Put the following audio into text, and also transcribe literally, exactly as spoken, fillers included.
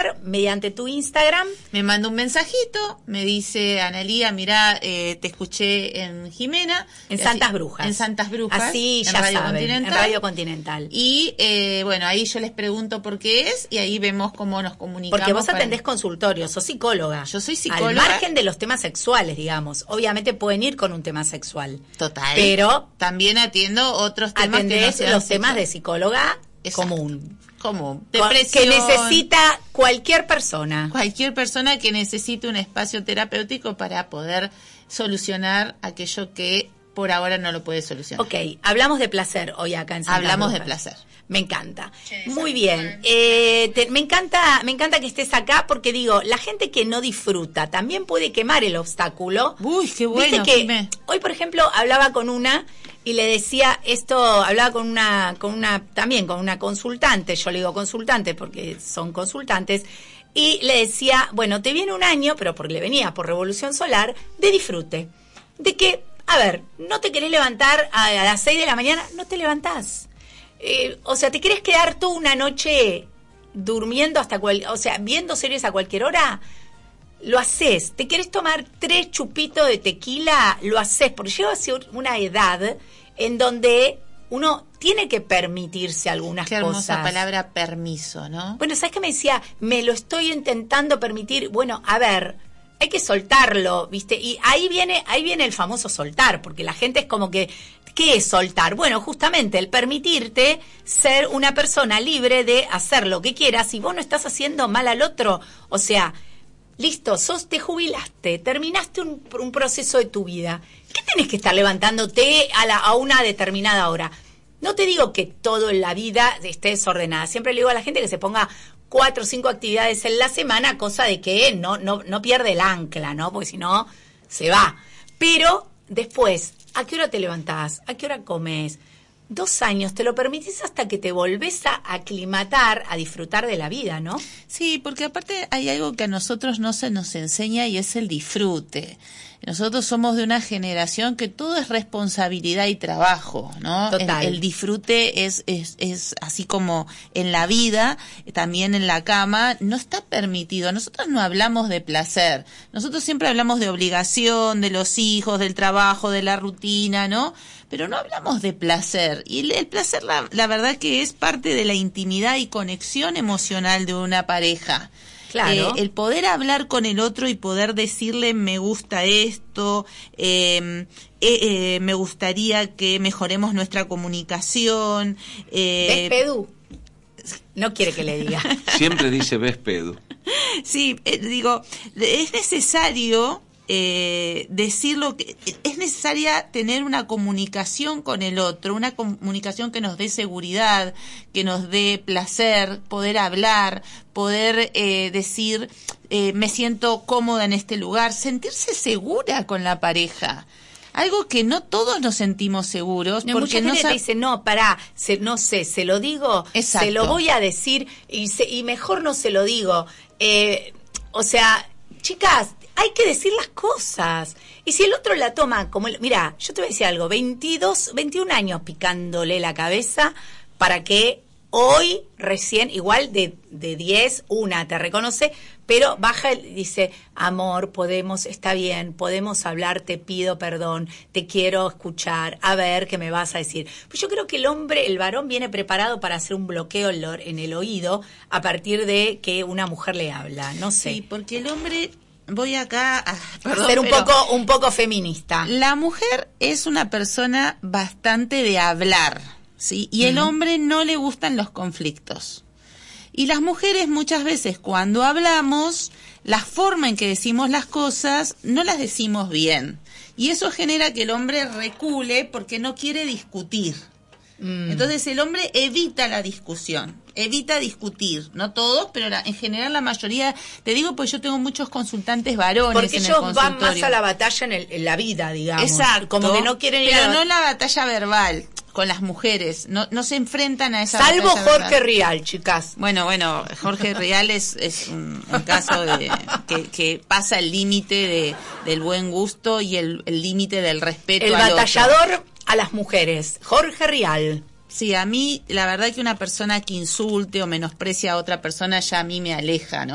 contactar mediante tu Instagram. Me manda un mensajito, me dice, Analía, mirá, eh, te escuché en Jimena. En Santas Brujas. En Santas Brujas. Así, en ya Radio saben, Continental. en Radio Continental. Y, eh, bueno, ahí yo les pregunto por qué es y ahí vemos cómo nos comunicamos. Porque vos para... atendés consultorios, sos psicóloga. Yo soy psicóloga. Al margen de los temas sexuales, digamos. Obviamente pueden ir con un tema sexual. Total. Pero también atiendo otros temas que no sean los temas sexuales. de psicóloga. Exacto. Común. Común. Depresión. Que necesita cualquier persona. Cualquier persona que necesite un espacio terapéutico para poder solucionar aquello que por ahora no lo puede solucionar. Ok, hablamos de placer hoy acá en Santas Hablamos Brujas. de placer. Me encanta. Muy bien. Eh, te, me encanta, me encanta que estés acá porque digo, la gente que no disfruta también puede quemar el obstáculo. Uy, qué bueno. Viste que Jimé. hoy, por ejemplo, hablaba con una y le decía esto, hablaba con una, con una, también con una consultante, yo le digo consultante porque son consultantes, y le decía, bueno, te viene un año, pero porque le venía por Revolución Solar, de disfrute. De que, a ver, no te querés levantar a, a las seis de la mañana, no te levantás. Eh, o sea, ¿te querés quedar tú una noche durmiendo hasta cual, o sea, viendo series a cualquier hora? Lo haces. ¿Te querés tomar tres chupitos de tequila? Lo haces. Porque llega hacia una edad en donde uno tiene que permitirse algunas Qué hermosa cosas. palabra, permiso, ¿no? Bueno, ¿sabes qué me decía? Me lo estoy intentando permitir. Bueno, a ver, hay que soltarlo, ¿viste? Y ahí viene, ahí viene el famoso soltar, porque la gente es como que, ¿qué es soltar? Bueno, justamente el permitirte ser una persona libre de hacer lo que quieras y vos no estás haciendo mal al otro. O sea, listo, sos, te jubilaste, terminaste un, un proceso de tu vida. ¿Qué tenés que estar levantándote a, la, a una determinada hora? No te digo que todo en la vida esté desordenada. Siempre le digo a la gente que se ponga cuatro o cinco actividades en la semana, cosa de que no, no, no pierde el ancla, ¿no? Porque si no, se va. Pero después, ¿a qué hora te levantás? ¿A qué hora comes? Dos años, te lo permitís hasta que te volvés a aclimatar, a disfrutar de la vida, ¿no? Sí, porque aparte hay algo que a nosotros no se nos enseña y es el disfrute. Nosotros somos de una generación que todo es responsabilidad y trabajo, ¿no? Total. El, el disfrute es, es, es así como en la vida, también en la cama, no está permitido. Nosotros no hablamos de placer. Nosotros siempre hablamos de obligación, de los hijos, del trabajo, de la rutina, ¿no? Pero no hablamos de placer. Y el, el placer, la, la verdad que es parte de la intimidad y conexión emocional de una pareja. Claro. Eh, el poder hablar con el otro y poder decirle me gusta esto, eh, eh, eh, me gustaría que mejoremos nuestra comunicación. Eh, ¿Ves, Pedu? No quiere que le diga. Siempre dice ves, Pedu. Sí, eh, digo, es necesario eh, decir lo que es necesaria tener una comunicación con el otro, una comunicación que nos dé seguridad, que nos dé placer, poder hablar, poder eh, decir eh, me siento cómoda en este lugar, sentirse segura con la pareja. Algo que no todos nos sentimos seguros. No, porque mucha no gente sa- te dice, no, pará, se, no sé, se lo digo, Exacto. se lo voy a decir y, se, y mejor no se lo digo. Eh, o sea, chicas, hay que decir las cosas. Y si el otro la toma como... El, mira, yo te voy a decir algo, veintidós, veintiún años picándole la cabeza para que hoy recién, igual de, de diez, una te reconoce, pero baja y dice, amor, podemos, está bien, podemos hablar, te pido perdón, te quiero escuchar, a ver qué me vas a decir. Pues yo creo que el hombre, el varón viene preparado para hacer un bloqueo en, lo, en el oído a partir de que una mujer le habla, no sé. Sí, porque el hombre... Voy acá a perdón, ser un pero poco un poco feminista. la mujer es una persona bastante de hablar, ¿sí? Y el Ujú. hombre no le gustan los conflictos. Y las mujeres muchas veces cuando hablamos, la forma en que decimos las cosas no las decimos bien. Y eso genera que el hombre recule porque no quiere discutir. Mm. Entonces el hombre evita la discusión, evita discutir, no todos, pero la, en general la mayoría, te digo pues yo tengo muchos consultantes varones Porque en el ellos van consultorio. más a la batalla en, el, en la vida, digamos. Exacto, Como que no quieren ir pero a la no la batalla verbal con las mujeres, no no se enfrentan a esa Salvo batalla Jorge verbal. Rial, chicas. Bueno, bueno, Jorge Rial es, es un, un caso de que, que pasa el límite de del buen gusto y el el límite del respeto El al otro. batallador a las mujeres, Jorge Rial. Sí, a mí, la verdad que una persona que insulte o menosprecia a otra persona ya a mí me aleja, ¿no?